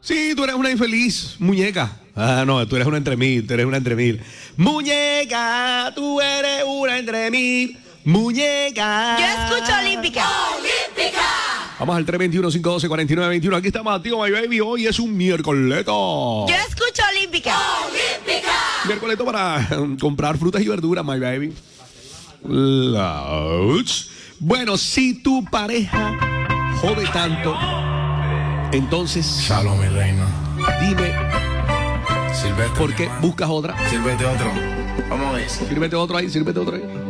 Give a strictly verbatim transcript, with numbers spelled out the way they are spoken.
Sí, tú eres una infeliz, muñeca. Ah, no, tú eres una entre mil, tú eres una entre mil. Muñeca, tú eres una entre mil. Muñeca. Yo escucho Olímpica. Olímpica. Vamos al tres dos uno, cinco uno dos, cuatro nueve dos uno. Aquí estamos, activo, my baby. Hoy es un miércoleto. Yo escucho Olímpica. Olímpica. Miércoleto para comprar frutas y verduras, my baby. Lounge. Bueno, si tu pareja jode tanto, entonces Shalom, mi reina. dime Sírvete. por qué buscas otra. Sírvete otro. Vamos a ver. Sírvete otro ahí, sírvete otro ahí.